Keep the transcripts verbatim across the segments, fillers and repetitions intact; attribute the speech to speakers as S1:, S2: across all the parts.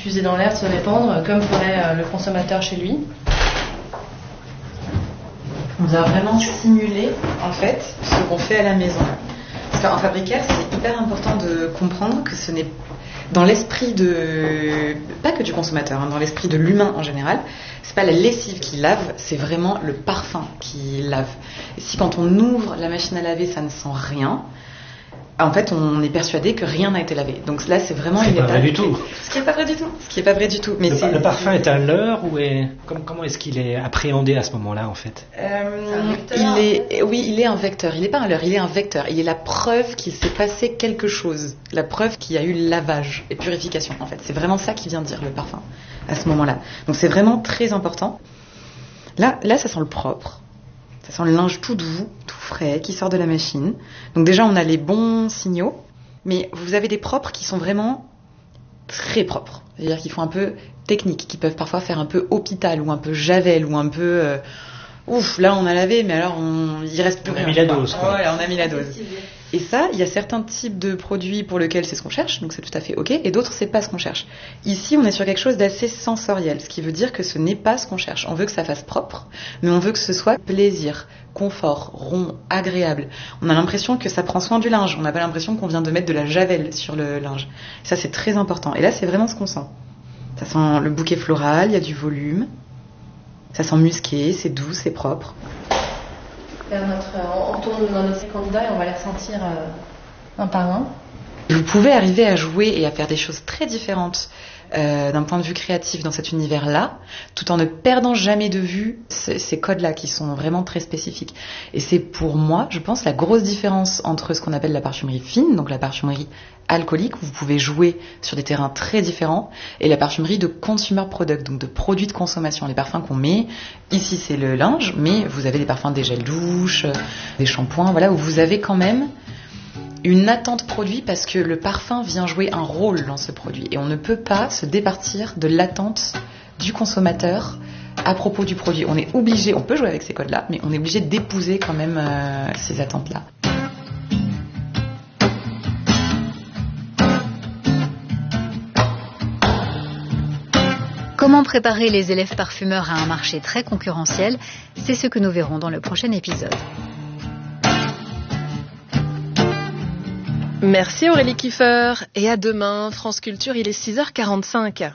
S1: diffuser dans l'air, se répandre, comme ferait le consommateur chez lui. On va vraiment simuler en fait ce qu'on fait à la maison. Parce qu'en fabricaire, c'est hyper important de comprendre que ce n'est dans l'esprit de pas que du consommateur, hein, dans l'esprit de l'humain en général, c'est pas la lessive qui lave, c'est vraiment le parfum qui lave. Et si quand on ouvre la machine à laver, ça ne sent rien, en fait, on est persuadé que rien n'a été lavé. Donc là, c'est vraiment
S2: c'est
S1: une
S2: pas
S1: étape.
S2: Vrai du tout.
S1: Ce qui est pas vrai du tout. Ce qui est pas vrai du tout. Mais
S2: le,
S1: c'est,
S2: le parfum est un leurre ou est comment, comment est-ce qu'il est appréhendé à ce moment-là en fait
S1: euh, Il est, oui, il est un vecteur. Il n'est pas un leurre, il est un vecteur. Il est la preuve qu'il s'est passé quelque chose. La preuve qu'il y a eu lavage et purification. En fait, c'est vraiment ça qui vient dire le parfum à ce moment-là. Donc c'est vraiment très important. Là, là, ça sent le propre. Ça sent le linge tout doux, tout frais, qui sort de la machine. Donc déjà, on a les bons signaux, mais vous avez des propres qui sont vraiment très propres. C'est-à-dire qu'ils font un peu technique, qui peuvent parfois faire un peu hôpital, ou un peu javel, ou un peu... Euh, ouf, là on a lavé, mais alors on, il reste plus
S2: on
S1: rien.
S2: On a mis la dose. Quoi.
S1: Voilà, on a mis la dose. Et ça, il y a certains types de produits pour lesquels c'est ce qu'on cherche, donc c'est tout à fait ok, et d'autres c'est pas ce qu'on cherche. Ici, on est sur quelque chose d'assez sensoriel, ce qui veut dire que ce n'est pas ce qu'on cherche. On veut que ça fasse propre, mais on veut que ce soit plaisir, confort, rond, agréable. On a l'impression que ça prend soin du linge, on n'a pas l'impression qu'on vient de mettre de la javel sur le linge. Ça, c'est très important. Et là, c'est vraiment ce qu'on sent. Ça sent le bouquet floral, il y a du volume, ça sent musqué, c'est doux, c'est propre. Notre, on tourne dans notre candidat et on va les ressentir euh, un par un. Vous pouvez arriver à jouer et à faire des choses très différentes euh, d'un point de vue créatif dans cet univers-là, tout en ne perdant jamais de vue ces, ces codes-là qui sont vraiment très spécifiques. Et c'est pour moi, je pense, la grosse différence entre ce qu'on appelle la parfumerie fine, donc la parfumerie alcoolique, où vous pouvez jouer sur des terrains très différents, et la parfumerie de consumer product, donc de produits de consommation. Les parfums qu'on met, ici c'est le linge, mais vous avez des parfums, des gels douche, des shampoings, voilà, où vous avez quand même une attente produit parce que le parfum vient jouer un rôle dans ce produit. Et on ne peut pas se départir de l'attente du consommateur à propos du produit. On est obligé, on peut jouer avec ces codes-là, mais on est obligé d'épouser quand même euh, ces attentes-là.
S3: Comment préparer les élèves parfumeurs à un marché très concurrentiel ? C'est ce que nous verrons dans le prochain épisode.
S4: Merci Aurélie Kiefer. Et à demain, France Culture, il est six heures quarante-cinq.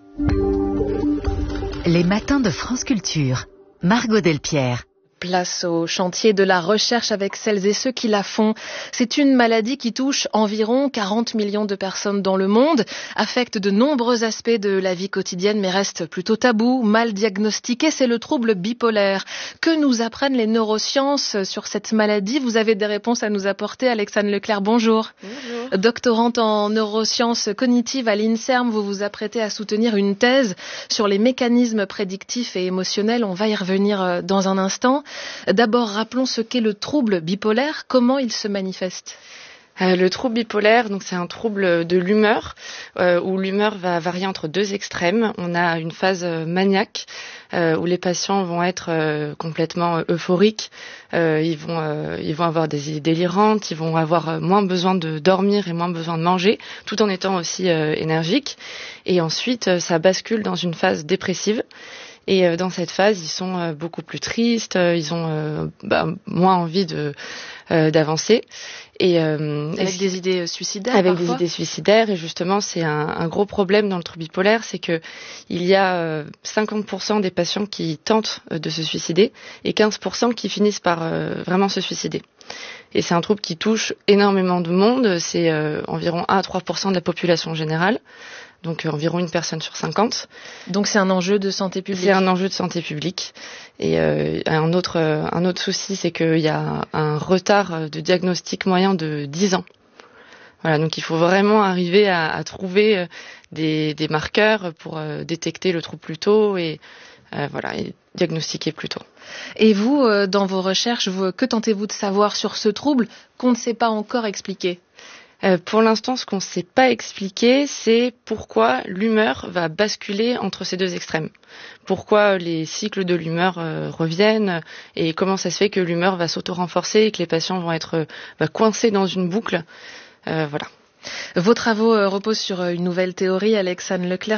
S3: Les matins de France Culture. Margot Delpierre.
S4: Place au chantier de la recherche avec celles et ceux qui la font. C'est une maladie qui touche environ quarante millions de personnes dans le monde, affecte de nombreux aspects de la vie quotidienne mais reste plutôt tabou, mal diagnostiqué. C'est le trouble bipolaire. Que nous apprennent les neurosciences sur cette maladie ? Vous avez des réponses à nous apporter. Alexandre Leclerc, bonjour. Bonjour. Doctorante en neurosciences cognitives à l'INSERM, vous vous apprêtez à soutenir une thèse sur les mécanismes prédictifs et émotionnels. On va y revenir dans un instant. D'abord, rappelons ce qu'est le trouble bipolaire. Comment il se manifeste ?
S5: Euh, le trouble bipolaire, donc c'est un trouble de l'humeur euh, où l'humeur va varier entre deux extrêmes. On a une phase maniaque euh, où les patients vont être euh, complètement euphoriques, euh, ils vont euh, ils vont avoir des idées délirantes, ils vont avoir moins besoin de dormir et moins besoin de manger, tout en étant aussi euh, énergiques. Et ensuite, ça bascule dans une phase dépressive. Et euh, dans cette phase, ils sont euh, beaucoup plus tristes, euh, ils ont euh, bah, moins envie de euh, d'avancer. Et, euh,
S4: avec et des idées suicidaires
S5: Avec
S4: parfois.
S5: des idées suicidaires. Et justement, c'est un, un gros problème dans le trouble bipolaire, c'est que il y a euh, cinquante pour cent des patients qui tentent euh, de se suicider et quinze pour cent qui finissent par euh, vraiment se suicider. Et c'est un trouble qui touche énormément de monde. C'est euh, environ un à trois pour cent de la population générale. Donc euh, environ une personne sur cinquante.
S4: Donc c'est un enjeu de santé publique.
S5: C'est un enjeu de santé publique. Et euh, un autre euh, un autre souci, c'est qu'il y a un retard de diagnostic moyen de dix ans. Voilà, donc il faut vraiment arriver à, à trouver des, des marqueurs pour euh, détecter le trouble plus tôt et euh, voilà et diagnostiquer plus tôt.
S4: Et vous, euh, dans vos recherches, vous, que tentez-vous de savoir sur ce trouble qu'on ne sait pas encore expliquer ?
S5: Euh, pour l'instant, ce qu'on ne sait pas expliquer, c'est pourquoi l'humeur va basculer entre ces deux extrêmes. Pourquoi les cycles de l'humeur euh, reviennent et comment ça se fait que l'humeur va s'auto-renforcer et que les patients vont être euh, bah, coincés dans une boucle. Euh, voilà.
S4: Vos travaux euh, reposent sur une nouvelle théorie, Alexandre Leclerc,